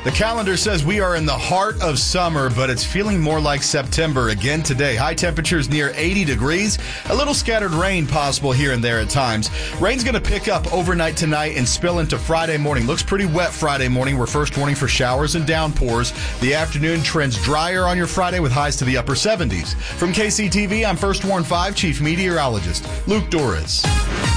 The calendar says we are in the heart of summer, but it's feeling more like September again today. High temperatures near 80 degrees. A little scattered rain possible here and there at times. Rain's going to pick up overnight tonight and spill into Friday morning. Looks pretty wet Friday morning. We're first warning for showers and downpours. The afternoon trends drier on your Friday with highs to the upper 70s. From KCTV, I'm First Warn 5 Chief Meteorologist Luke Doris.